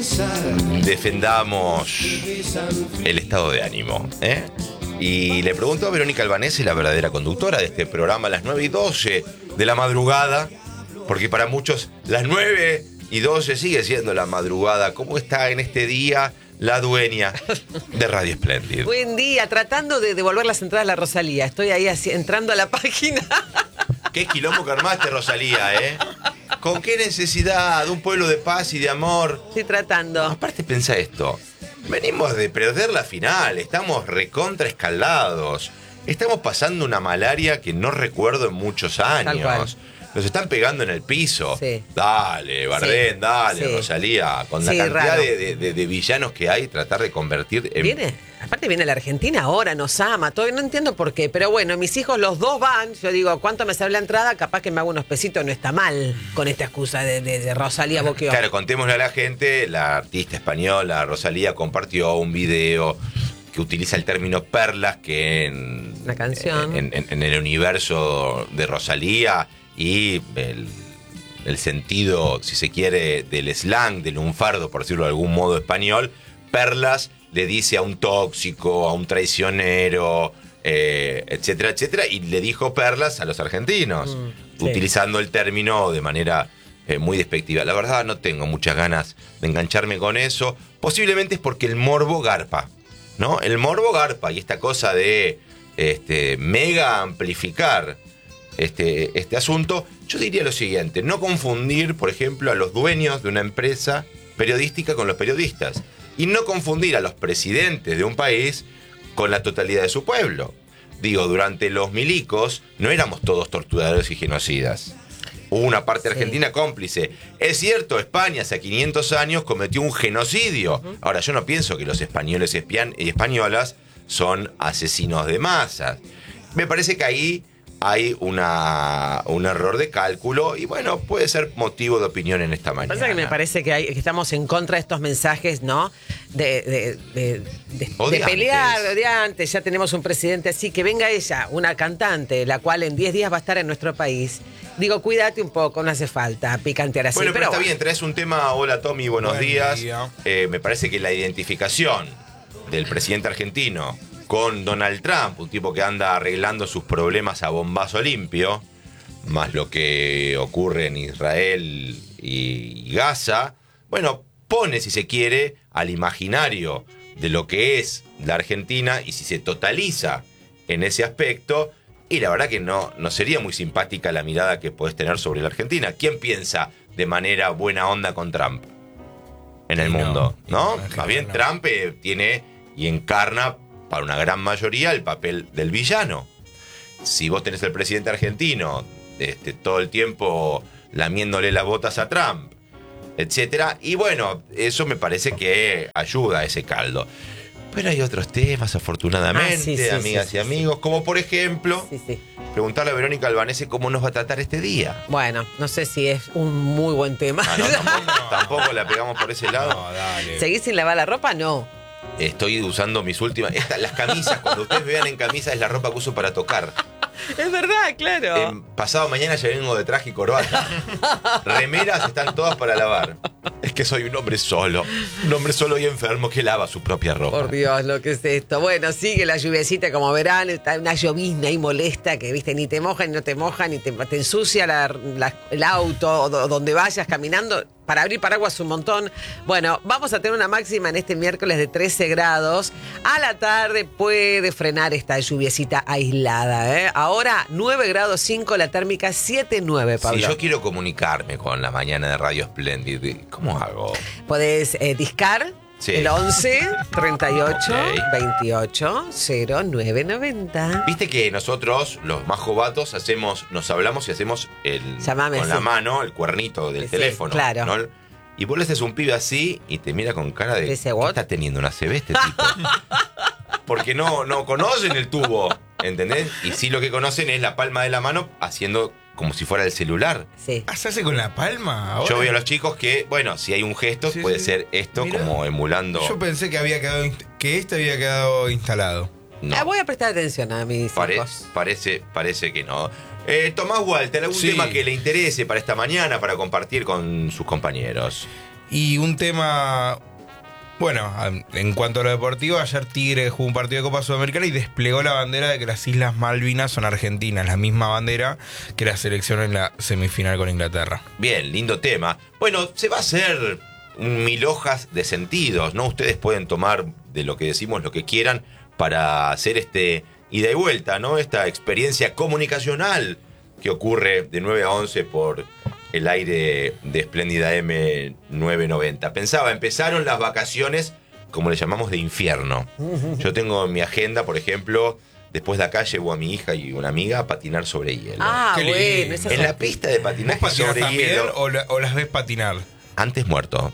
defendamos el estado de ánimo, ¿eh? Y le pregunto a Verónica Albanese, la verdadera conductora de este programa, a las 9:12 de la madrugada, porque para muchos las 9:12 sigue siendo la madrugada. ¿Cómo está en este día la dueña de Radio Splendid? Buen día, tratando de devolver las entradas a la Rosalía. Estoy ahí entrando a la página. Qué quilombo que armaste, Rosalía, ¿eh? ¿Con qué necesidad? Un pueblo de paz y de amor. Estoy tratando. Aparte, pensá esto. Venimos de perder la final. Estamos recontra escaldados. Estamos pasando una malaria que no recuerdo en muchos años. Tal cual. Nos están pegando en el piso. Sí. Dale, Bardén, Sí. dale, Sí. Rosalía. Con la Sí, cantidad raro. de villanos que hay, tratar de convertir en... Aparte viene la Argentina ahora, nos ama, todavía no entiendo por qué, pero bueno, mis hijos los dos van, yo digo, ¿cuánto me sale la entrada? Capaz que me hago unos pesitos, no está mal con esta excusa de Rosalía Boquio. Claro, contémosle a la gente, la artista española Rosalía compartió un video que utiliza el término perlas, que en la canción, en el universo de Rosalía y el sentido, si se quiere, del slang, del lunfardo, por decirlo de algún modo español, perlas le dice a un tóxico, a un traicionero, etcétera, etcétera, y le dijo perlas a los argentinos, sí. utilizando el término de manera muy despectiva. La verdad no tengo muchas ganas de engancharme con eso. Posiblemente es porque el morbo garpa, ¿no? El morbo garpa y esta cosa de mega amplificar este asunto. Yo diría lo siguiente: no confundir, por ejemplo, a los dueños de una empresa periodística con los periodistas. Y no confundir a los presidentes de un país con la totalidad de su pueblo. Digo, durante los milicos no éramos todos torturadores y genocidas. Hubo una parte argentina cómplice. Es cierto, España hace 500 años cometió un genocidio. Ahora, yo no pienso que los españoles y españolas son asesinos de masas. Me parece que ahí hay un error de cálculo y bueno, puede ser motivo de opinión en esta mañana. Pasa que me parece que estamos en contra de estos mensajes, ¿no? De pelear, de odiantes. Ya tenemos un presidente así, que venga ella, una cantante, la cual en 10 días va a estar en nuestro país. Digo, cuídate un poco, no hace falta picantear así. Bueno, pero está bien, traes un tema. Hola Tommy, buenos días. Me parece que la identificación del presidente argentino con Donald Trump, un tipo que anda arreglando sus problemas a bombazo limpio, más lo que ocurre en Israel y Gaza, bueno, pone, si se quiere, al imaginario de lo que es la Argentina, y si se totaliza en ese aspecto, y la verdad que no sería muy simpática la mirada que podés tener sobre la Argentina. ¿Quién piensa de manera buena onda con Trump en el mundo? ¿No? Más bien Trump tiene y encarna para una gran mayoría el papel del villano. Si vos tenés el presidente argentino todo el tiempo lamiéndole las botas a Trump, etcétera, y bueno, eso me parece que ayuda a ese caldo. Pero hay otros temas, afortunadamente, amigas y amigos, como por ejemplo, preguntarle a Verónica Albanese cómo nos va a tratar este día. Bueno, no sé si es un muy buen tema. Tampoco la pegamos por ese lado. No, dale. ¿Seguís sin lavar la ropa? No. Estoy usando mis últimas... las camisas, cuando ustedes vean en camisa, es la ropa que uso para tocar. Es verdad, claro. Pasado mañana ya vengo de traje y corbata. Remeras están todas para lavar. Es que soy un hombre solo y enfermo que lava su propia ropa. Por Dios, lo que es esto. Bueno, sigue la lluviecita, como verán, está una llovizna ahí molesta que, viste, ni te moja, ni no te moja, ni te ensucia el auto, donde vayas caminando. Para abrir paraguas un montón. Bueno, vamos a tener una máxima en este miércoles de 13 grados. A la tarde puede frenar esta lluviecita aislada, ¿eh? Ahora 9 grados 5, la térmica 7,9, Pablo. Si yo quiero comunicarme con la mañana de Radio Splendid, ¿cómo hago? Podés discar el 11 38 28 09 90. Viste que nosotros, los más jovatos, nos hablamos y hacemos Llamame, con la mano el cuernito del teléfono. Claro. ¿no? Y vos le haces un pibe así y te mira con cara de... ¿Qué está teniendo una CB este tipo? Porque no conocen el tubo, ¿entendés? Y sí lo que conocen es la palma de la mano haciendo como si fuera el celular. Sí. ¿Se hace con la palma ahora? Yo veo a los chicos que, bueno, si hay un gesto, puede ser esto. Mirá, como emulando. Yo pensé que esto había quedado instalado. No. Voy a prestar atención a mis hijos. Parece que no. Tomás Walter, ¿algún tema que le interese para esta mañana, para compartir con sus compañeros? Y un tema... Bueno, en cuanto a lo deportivo, ayer Tigre jugó un partido de Copa Sudamericana y desplegó la bandera de que las Islas Malvinas son argentinas, la misma bandera que la selección en la semifinal con Inglaterra. Bien, lindo tema. Bueno, se va a hacer mil hojas de sentidos, ¿no? Ustedes pueden tomar de lo que decimos lo que quieran para hacer ida y vuelta, ¿no? Esta experiencia comunicacional que ocurre de 9 a 11 por el aire de Espléndida M990. Pensaba, empezaron las vacaciones, como le llamamos, de infierno. Yo tengo en mi agenda, por ejemplo, después de acá llevo a mi hija y una amiga a patinar sobre hielo. Ah, Qué bueno. lindo. En la pista de patinaje ¿Vos patinas sobre también hielo. o las ves patinar? Antes muerto.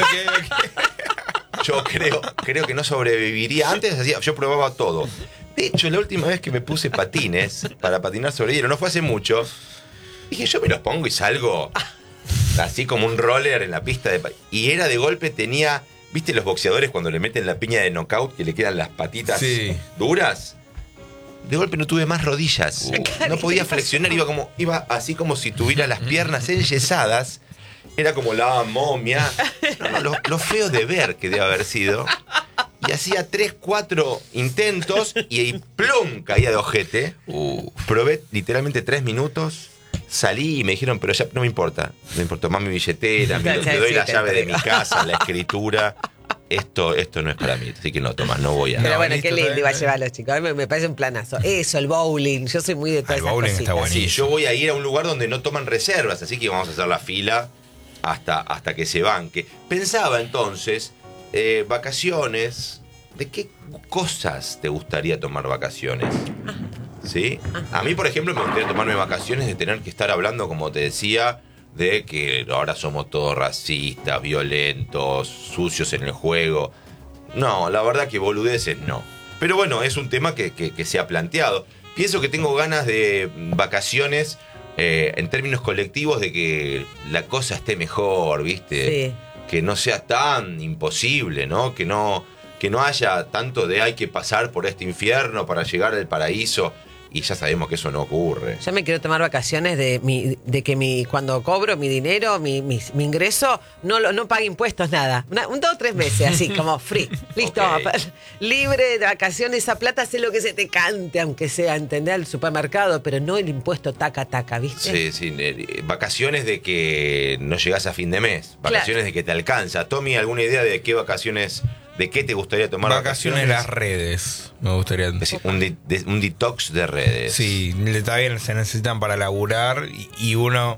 Yo creo que no sobreviviría. Antes yo probaba todo. De hecho, la última vez que me puse patines para patinar sobre hielo, no fue hace mucho, dije, yo me los pongo y salgo así como un roller en la pista y era de golpe, tenía, ¿viste los boxeadores cuando le meten la piña de knockout que le quedan las patitas duras? De golpe no tuve más rodillas. No podía flexionar, iba así como si tuviera las piernas enyesadas. Era como la momia. No, lo feo de ver que debe haber sido. Y hacía 3, 4 intentos y plum, caía de ojete. Probé literalmente 3 minutos. Salí y me dijeron, pero ya no me importa. Me importó más mi billetera, te doy la llave de mi casa, la escritura. Esto no es para mí, así que no, Tomás, no voy a... Pero bueno, listo, qué lindo iba a llevar a los chicos. A mí me parece un planazo. Eso, el bowling. Yo soy muy de todas El esas bowling cositas. está buenísimo. Sí, yo voy a ir a un lugar donde no toman reservas, así que vamos a hacer la fila hasta que se banque. Pensaba entonces, vacaciones, ¿de qué cosas te gustaría tomar vacaciones? ¿Sí? A mí, por ejemplo, me gustaría tomarme vacaciones de tener que estar hablando, como te decía, de que ahora somos todos racistas, violentos, sucios en el juego. No, la verdad que boludeces no. Pero bueno, es un tema que se ha planteado. Pienso que tengo ganas de vacaciones en términos colectivos, de que la cosa esté mejor, ¿viste? Sí. Que no sea tan imposible, ¿no? Que no haya tanto de hay que pasar por este infierno para llegar al paraíso. Y ya sabemos que eso no ocurre. Yo me quiero tomar vacaciones de que cuando cobro mi dinero, mi ingreso, no pague impuestos, nada. 2 o 3 meses, así, como free. Listo, Okay. Libre de vacaciones, esa plata, sé lo que se te cante, aunque sea, entender al supermercado, pero no el impuesto taca, ¿viste? Sí, vacaciones de que no llegás a fin de mes. Vacaciones de que te alcanza. Tommy, ¿alguna idea de qué vacaciones, de qué te gustaría tomar Vacaciones en las redes, me gustaría. Es decir, un detox de redes. Sí, también se necesitan para laburar y uno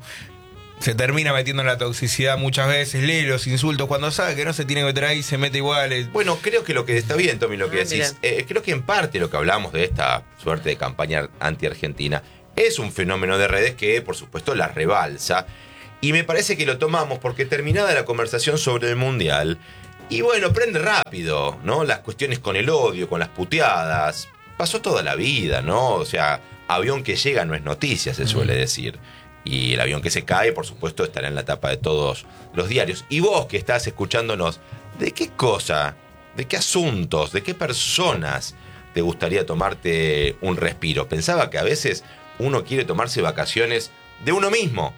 se termina metiendo en la toxicidad muchas veces, lee los insultos cuando sabe que no se tiene que meter ahí, se mete igual. Bueno, creo que lo que está bien, Tommy, lo que decís. Creo que en parte lo que hablamos de esta suerte de campaña anti-argentina es un fenómeno de redes que, por supuesto, la rebalsa. Y me parece que lo tomamos porque terminada la conversación sobre el Mundial, y bueno, prende rápido, ¿no? Las cuestiones con el odio, con las puteadas. Pasó toda la vida, ¿no? O sea, avión que llega no es noticia, se suele decir. Y el avión que se cae, por supuesto, estará en la tapa de todos los diarios. Y vos que estás escuchándonos, ¿de qué cosa, de qué asuntos, de qué personas te gustaría tomarte un respiro? Pensaba que a veces uno quiere tomarse vacaciones de uno mismo.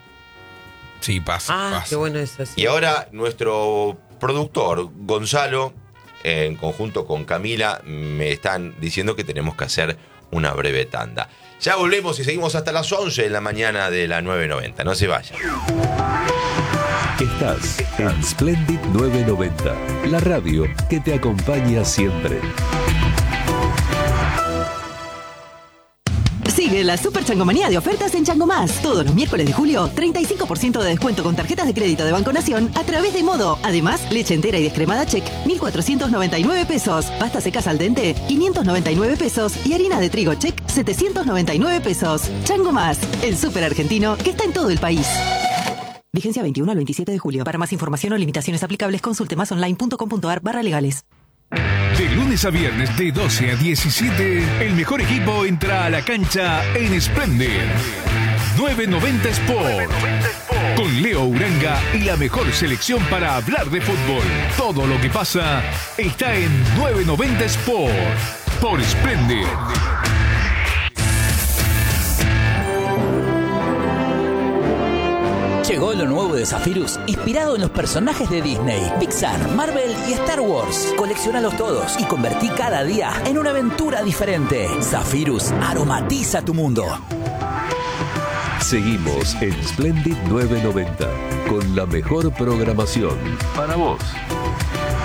Sí, pasa. Qué bueno eso. Sí. Y ahora nuestro productor, Gonzalo, en conjunto con Camila, me están diciendo que tenemos que hacer una breve tanda. Ya volvemos y seguimos hasta las 11 de la mañana de la 990. No se vayan. Estás en Splendid 990, la radio que te acompaña siempre. Sigue la Super Changomanía de ofertas en Chango Más. Todos los miércoles de julio, 35% de descuento con tarjetas de crédito de Banco Nación a través de Modo. Además, leche entera y descremada Check, 1.499 pesos. Pasta secas al dente, 599 pesos. Y harina de trigo Check, 799 pesos. Chango Más, el súper argentino que está en todo el país. Vigencia 21 al 27 de julio. Para más información o limitaciones aplicables, consulte másonline.com.ar/legales. De lunes a viernes de 12 a 17, el mejor equipo entra a la cancha en Splendid 990 Sport. Con Leo Uranga y la mejor selección para hablar de fútbol. Todo lo que pasa está en 990 Sport. Por Splendid. Llegó lo nuevo de Zephyrus, inspirado en los personajes de Disney, Pixar, Marvel y Star Wars. Coleccionalos todos y convertí cada día en una aventura diferente. Zephyrus aromatiza tu mundo. Seguimos en Splendid 990 con la mejor programación para vos.